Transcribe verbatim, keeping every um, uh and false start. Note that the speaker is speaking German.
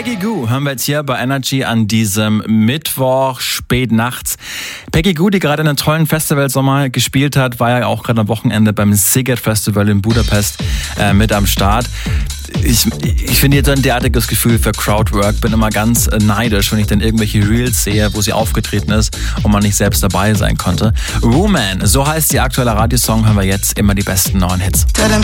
Peggy Gou hören wir jetzt hier bei Energy an diesem Mittwoch spät nachts. Peggy Gou, die gerade in einem tollen Festivalsommer gespielt hat, war ja auch gerade am Wochenende beim Sziget Festival in Budapest äh, mit am Start. Ich, ich finde jetzt ein derartiges Gefühl für Crowdwork, bin immer ganz neidisch, wenn ich dann irgendwelche Reels sehe, wo sie aufgetreten ist und man nicht selbst dabei sein konnte. Woman, so heißt die aktuelle Radiosong, hören wir jetzt immer die besten neuen Hits. Tell them